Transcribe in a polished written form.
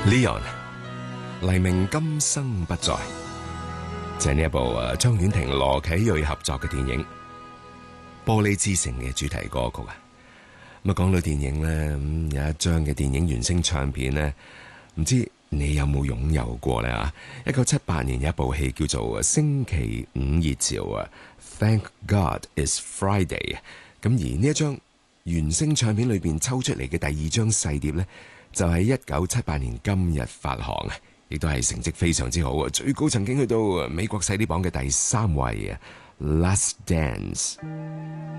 Leon 黎明今生不在，就係呢一部張婉婷、羅啟銳合作嘅電影《玻璃之城》嘅主題歌曲啊。咁啊，講到電影咧，有一張嘅電影原聲唱片咧，唔知你有冇擁有過咧啊？1978年有一部戲叫做《星期五熱潮》啊，《Thank God It's Friday》。咁而呢一張原聲唱片裏邊抽出嚟嘅第二張細碟咧，就喺1978年今日發行啊，亦都係成績非常之好啊，最高曾經去到美國細碟榜嘅第3位啊，《Last Dance》。